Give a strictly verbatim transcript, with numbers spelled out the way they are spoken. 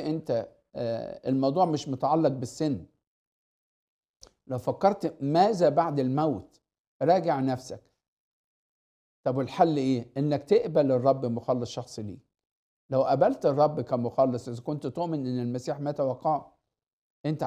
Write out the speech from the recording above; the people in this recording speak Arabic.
انت آه، الموضوع مش متعلق بالسن، لو فكرت ماذا بعد الموت راجع نفسك. طب والحل ايه؟ انك تقبل الرب مخلص شخصي ليك. لو قبلت الرب كمخلص، اذا كنت تؤمن ان المسيح مات وقام، انت